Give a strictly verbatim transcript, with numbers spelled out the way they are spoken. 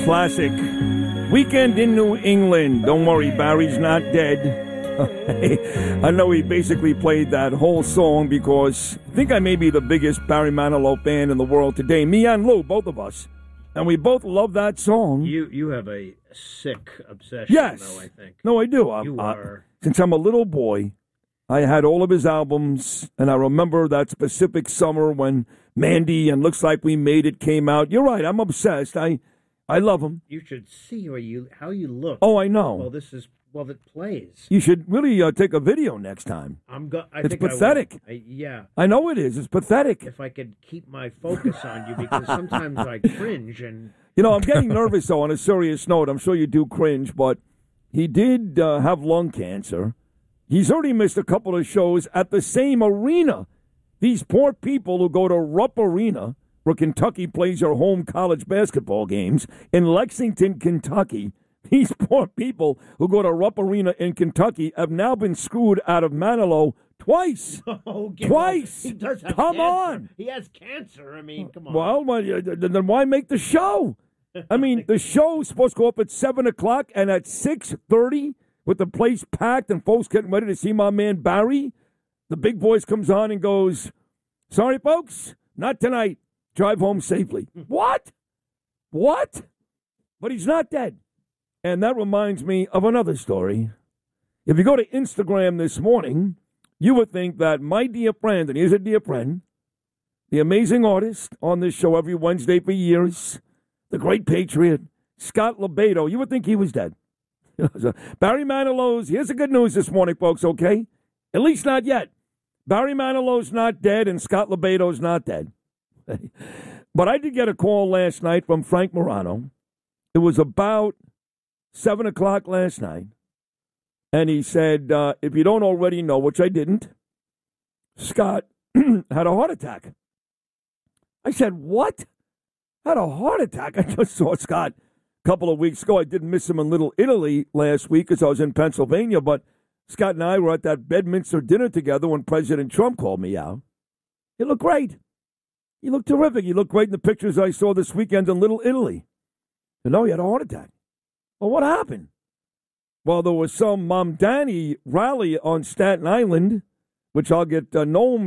classic. Weekend in New England. Don't worry, Barry's not dead. I know he basically played that whole song because I think I may be the biggest Barry Manilow fan in the world today. Me and Lou, both of us. And we both love that song. You you have a sick obsession, yes. though, I think. No, I do. I'm, you are. Uh, since I'm a little boy, I had all of his albums, and I remember that specific summer when Mandy and Looks Like We Made It came out. You're right. I'm obsessed. I I love him. You should see how you, how you look. Oh, I know. Well, this is... Well, it plays. You should really uh, take a video next time. I'm go- I it's think pathetic. I I, yeah. I know it is. It's pathetic. If I could keep my focus on you, because sometimes I cringe and... You know, I'm getting nervous, though, on a serious note. I'm sure you do cringe, but he did uh, have lung cancer. He's already missed a couple of shows at the same arena. These poor people who go to Rupp Arena, where Kentucky plays their home college basketball games, in Lexington, Kentucky. These poor people who go to Rupp Arena in Kentucky have now been screwed out of Manilow twice. Oh, twice. He does have come cancer. on. He has cancer. I mean, come on. Well, well, then why make the show? I mean, the show's supposed to go up at seven o'clock, and at six thirty, with the place packed and folks getting ready to see my man Barry, the big voice comes on and goes, sorry, folks, not tonight. Drive home safely. What? What? But he's not dead. And that reminds me of another story. If you go to Instagram this morning, you would think that my dear friend, and he's a dear friend, the amazing artist on this show every Wednesday for years, the great patriot, Scott LoBaido, you would think he was dead. Barry Manilow's, here's the good news this morning, folks, okay? At least not yet. Barry Manilow's not dead and Scott LoBaido's not dead. But I did get a call last night from Frank Morano. It was about seven o'clock last night. And he said, uh, if you don't already know, which I didn't, Scott had a heart attack. I said, what? Had a heart attack? I just saw Scott a couple of weeks ago. I did miss him in Little Italy last week because I was in Pennsylvania. But Scott and I were at that Bedminster dinner together when President Trump called me out. He looked great. He looked terrific. He looked great in the pictures I saw this weekend in Little Italy. And no, he had a heart attack. Well, what happened? Well, there was some Mamdani rally on Staten Island, which I'll get uh, Noam